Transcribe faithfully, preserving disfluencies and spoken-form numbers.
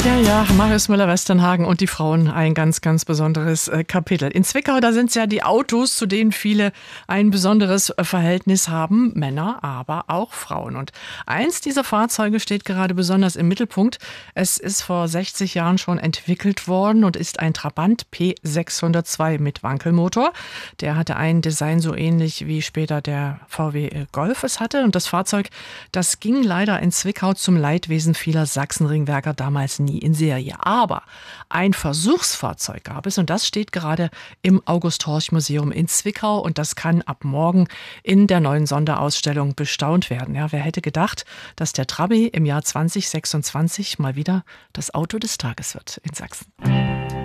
Ja, ja, Marius Müller-Westernhagen und die Frauen, ein ganz, ganz besonderes äh, Kapitel. In Zwickau, da sind es ja die Autos, zu denen viele ein besonderes äh, Verhältnis haben, Männer, aber auch Frauen. Und eins dieser Fahrzeuge steht gerade besonders im Mittelpunkt. Es ist vor sechzig Jahren schon entwickelt worden und ist ein Trabant P sechshundertzwei mit Wankelmotor. Der hatte ein Design so ähnlich wie später der V W Golf es hatte. Und das Fahrzeug, das ging leider in Zwickau zum Leidwesen vieler Sachsenringwerker damals nie in Serie. Aber ein Versuchsfahrzeug gab es und das steht gerade im August-Horch-Museum in Zwickau und das kann ab morgen in der neuen Sonderausstellung bestaunt werden. Ja, wer hätte gedacht, dass der Trabi im Jahr zwanzig sechsundzwanzig mal wieder das Auto des Tages wird in Sachsen.